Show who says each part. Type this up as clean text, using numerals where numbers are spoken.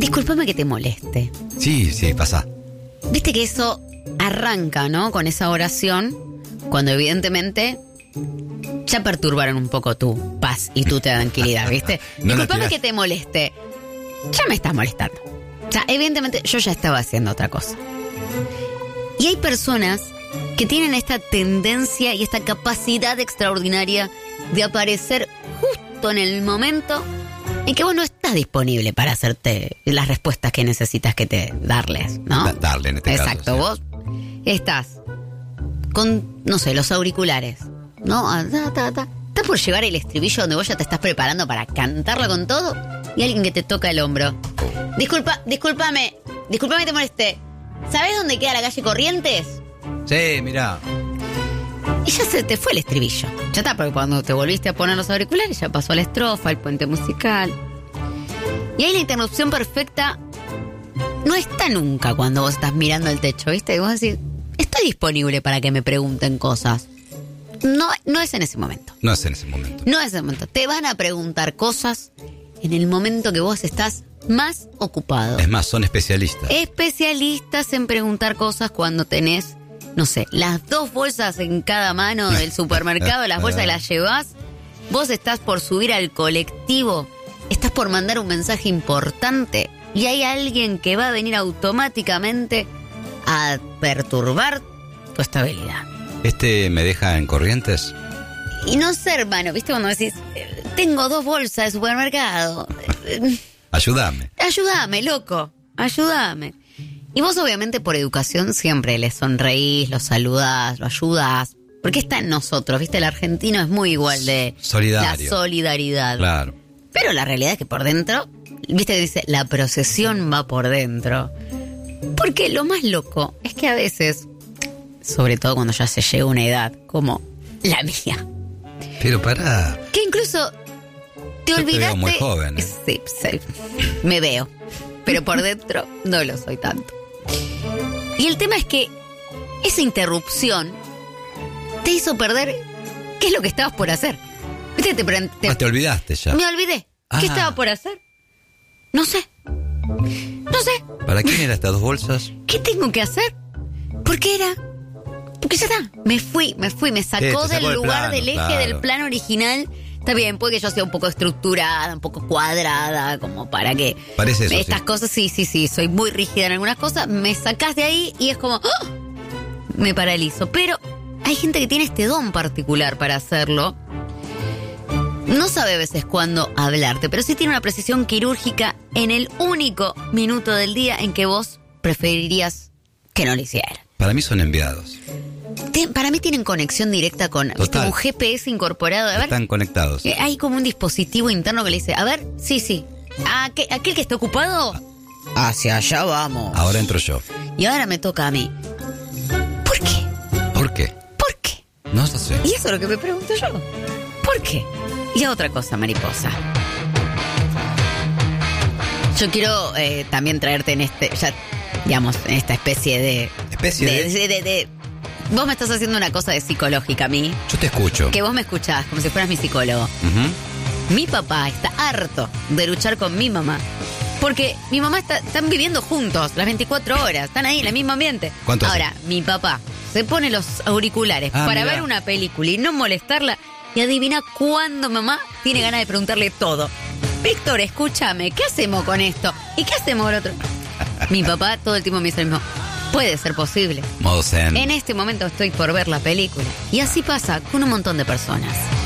Speaker 1: discúlpame que te moleste.
Speaker 2: Sí, pasa.
Speaker 1: Viste que eso arranca, ¿no? Con esa oración, cuando evidentemente ya perturbaron un poco tu paz y tu tranquilidad, ¿viste?
Speaker 2: No,
Speaker 1: discúlpame que te moleste. Ya me estás molestando. O sea, evidentemente yo ya estaba haciendo otra cosa. Y hay personas que tienen esta tendencia y esta capacidad extraordinaria de aparecer justo en el momento en que vos no estás disponible para hacerte las respuestas que necesitas que te darles, ¿no?
Speaker 2: Darle en este
Speaker 1: Exacto,
Speaker 2: caso. Sí.
Speaker 1: vos estás con, no sé, los auriculares, ¿no? Está por llegar el estribillo donde vos ya te estás preparando para cantarla con todo y alguien que te toca el hombro. Discúlpame que te molesté. ¿Sabés dónde queda la calle Corrientes?
Speaker 2: Sí, mirá.
Speaker 1: Y ya se te fue el estribillo. Ya está, porque cuando te volviste a poner los auriculares ya pasó la estrofa, el puente musical. Y ahí la interrupción perfecta no está nunca cuando vos estás mirando el techo, ¿viste? Y vos decís, estoy disponible para que me pregunten cosas. No es en ese momento.
Speaker 2: No es en ese momento.
Speaker 1: No es en ese momento. Te van a preguntar cosas en el momento que vos estás más ocupado.
Speaker 2: Es más, son especialistas.
Speaker 1: Especialistas en preguntar cosas cuando tenés, no sé, las 2 bolsas en cada mano del supermercado, las bolsas que las llevás, vos estás por subir al colectivo, estás por mandar un mensaje importante y hay alguien que va a venir automáticamente a perturbar tu estabilidad.
Speaker 2: ¿Me deja en Corrientes?
Speaker 1: Y no sé, hermano, ¿viste? Cuando decís, tengo 2 bolsas de supermercado. Ayúdame, loco, ayúdame. Y vos obviamente por educación siempre le sonreís, lo saludás, lo ayudás. Porque está en nosotros, ¿viste? El argentino es muy igual de
Speaker 2: solidario.
Speaker 1: La solidaridad.
Speaker 2: Claro.
Speaker 1: Pero la realidad es que por dentro, ¿viste? Que dice, la procesión va por dentro. Porque lo más loco es que a veces, sobre todo cuando ya se llega a una edad como la mía.
Speaker 2: Pero pará.
Speaker 1: Que incluso te olvidaste.
Speaker 2: Te veo muy joven, ¿eh?
Speaker 1: Sí, me veo. Pero por dentro no lo soy tanto. Y el tema es que esa interrupción te hizo perder qué es lo que estabas por hacer. ¿Viste?
Speaker 2: Te olvidaste ya.
Speaker 1: Me olvidé. ¿Qué estaba por hacer? No sé.
Speaker 2: ¿Para quién eran estas 2 bolsas?
Speaker 1: ¿Qué tengo que hacer? Porque ya está. Me fui, me sacó del lugar, del eje, del plan original. Está bien, puede que yo sea un poco estructurada, un poco cuadrada, como para que...
Speaker 2: Parece eso,
Speaker 1: estas cosas, sí, soy muy rígida en algunas cosas, me sacás de ahí y es como... ¡oh! Me paralizo. Pero hay gente que tiene este don particular para hacerlo. No sabe a veces cuándo hablarte, pero sí tiene una precisión quirúrgica en el único minuto del día en que vos preferirías que no lo hiciera.
Speaker 2: Para mí son enviados.
Speaker 1: Para mí tienen conexión directa con un GPS incorporado. A ver,
Speaker 2: están conectados.
Speaker 1: Hay como un dispositivo interno que le dice, a ver, sí. ¿Aquel que está ocupado? Hacia allá vamos.
Speaker 2: Ahora entro yo.
Speaker 1: Y ahora me toca a mí. ¿Por qué?
Speaker 2: No sé.
Speaker 1: Y eso es lo que me pregunto yo. ¿Por qué? Y otra cosa, mariposa. Yo quiero también traerte en en esta especie de... Vos me estás haciendo una cosa de psicológica a mí.
Speaker 2: Yo te escucho.
Speaker 1: Que vos me escuchás, como si fueras mi psicólogo.
Speaker 2: Uh-huh.
Speaker 1: Mi papá está harto de luchar con mi mamá. Porque mi mamá están viviendo juntos las 24 horas. Están ahí en el mismo ambiente.
Speaker 2: ¿Cuánto
Speaker 1: Ahora,
Speaker 2: hace?
Speaker 1: mi papá se pone los auriculares para ver una película y no molestarla. Y adivina cuándo mamá tiene ganas de preguntarle todo. Víctor, escúchame, ¿qué hacemos con esto? ¿Y qué hacemos con otro? Mi papá todo el tiempo me dice lo mismo. Puede ser posible.
Speaker 2: Modo zen.
Speaker 1: En este momento estoy por ver la película. Y así pasa con un montón de personas.